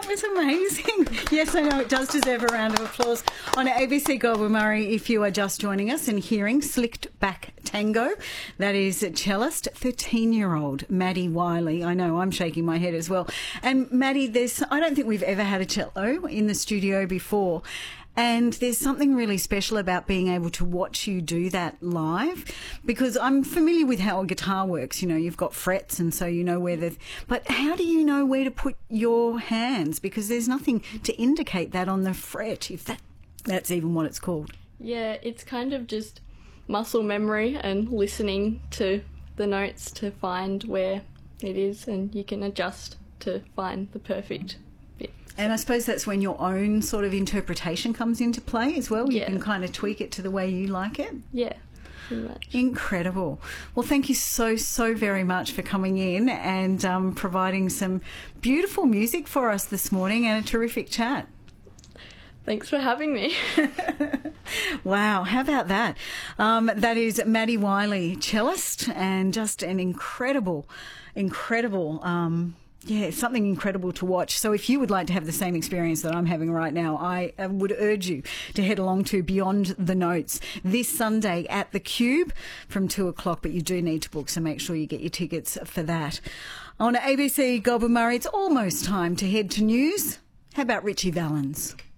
was amazing. Yes, I know it does deserve a round of applause. On ABC Gold Murray, if you are just joining us and hearing Slicked Back Tango, that is cellist, 13-year-old Maddie Wiley. I know, I'm shaking my head as well. And Maddie, I don't think we've ever had a cello in the studio before. And there's something really special about being able to watch you do that live, because I'm familiar with how a guitar works. You know, you've got frets and so you know but how do you know where to put your hands? Because there's nothing to indicate that on the fret, if that's even what it's called. Yeah, it's kind of just muscle memory and listening to the notes to find where it is, and you can adjust to find the perfect bit. And I suppose that's when your own sort of interpretation comes into play as well. You can kind of tweak it to the way you like it. Yeah, pretty much. Incredible. Well, thank you so very much for coming in and providing some beautiful music for us this morning and a terrific chat. Thanks for having me. Wow, how about that? That is Maddie Wiley, cellist, and just an incredible, something incredible to watch. So if you would like to have the same experience that I'm having right now, I would urge you to head along to Beyond the Notes this Sunday at the Cube from 2:00, but you do need to book, so make sure you get your tickets for that. On ABC Gold Murray, it's almost time to head to news. How about Richie Valens?